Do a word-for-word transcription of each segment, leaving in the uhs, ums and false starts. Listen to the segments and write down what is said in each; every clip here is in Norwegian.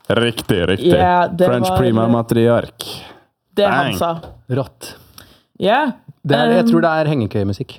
Riktig, riktig. Yeah, det French var- Prima Matriark. Det han Bang. sa. Rått. Ja. Det er, jeg um, tror det er hengekøyemusikk.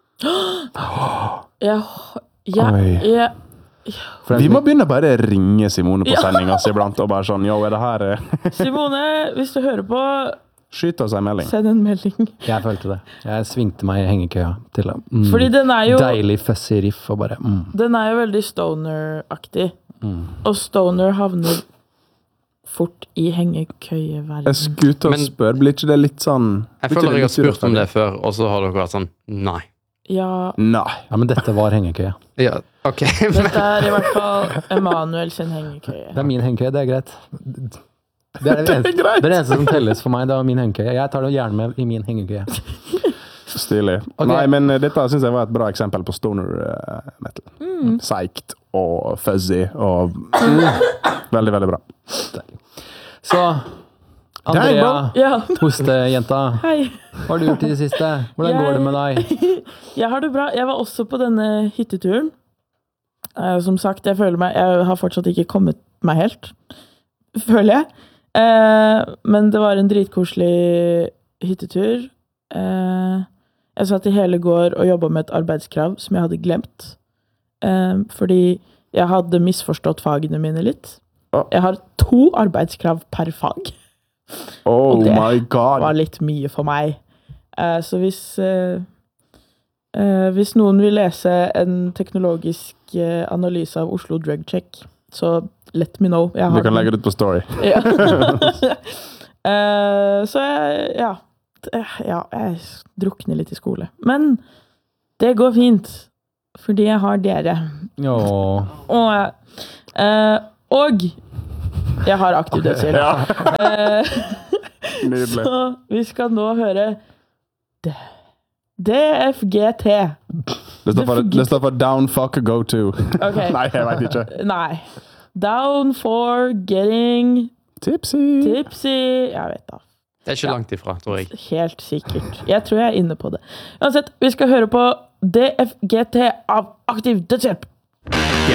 Ja, ja, Oi. ja. For Vi den- må begynne bare å ringe Simone på Ja. sending altså, iblant, og bare sånn, jo, er det her... eh, Simone, hvis du hører på, Skyt oss en melding. send en melding. Jeg følte det. Jeg svingte meg i hengekøya til mm, Fordi den er jo, deilig fussy riff og bare mm, den er jo veldig stoner-aktig. mm. Og stoner havner fort i hengekøyeverden. Jeg skulle til å Men- spørre, blir ikke det litt sånn... Jeg blir ikke føler det jeg har litt spurt om det urettferdig? før, og så har dere vært sånn, nei. Ja, Nei. Ja, men dette var hengekøye. Ja, ok. dette er i hvert fall Emanuel sin hengekøye. Det er min hengekøye, det er greit. Det er det, eneste, det er det eneste som telles for meg, det var min hengekøye. Jeg tar det gjerne med i min hengekøye. Stilig. Ok. Nei, men eh, dette synes jeg var et bra eksempel på stoner eh, metal. Mm. Seikt og fuzzy og mm, veldig, veldig bra. Så, Dang, Andrea, Ja, hostejenta, hei. hva har du gjort i det siste? Hvordan går det med deg? Jeg har det bra. Jeg var også på denne hytteturen. Eh, som sagt, jeg føler meg Jeg har fortsatt ikke kommet meg helt, føler jeg. Eh, men det var en dritkoselig hyttetur. Eh, jeg satt i hele går og jobbet med et arbeidskrav som jeg hadde glemt. Eh, fordi jeg hadde misforstått fagene mine litt. Å. Jeg har to arbeidskrav per fag. Oh Og det my god. var litt mye for meg. Eh, så hvis eh, eh, hvis noen vil lese en teknologisk eh, analyse av Oslo Drug Check, så let me know. Jeg Du har kan den. legge det ut på story. Ja. Eh, så jeg, ja. Eh, ja, jeg drukner litt i skole. Men det går fint, fordi jeg har dere. Åh, Og, eh, og jeg har aktiv dødshjelp. Ja, Eh, nydelig. Så vi skal nå høre D- D F G T. Det står for, det står for down, fuck, go to. Ok. Nei, jeg vet ikke. Nei. Down for getting Tipsy. tipsy. Jeg vet da. Det er ikke langt ifra, tror jeg. Helt sikkert. Jeg tror jeg er inne på det. Uansett, vi skal høre på D F G T av Aktiv Dødshjelp.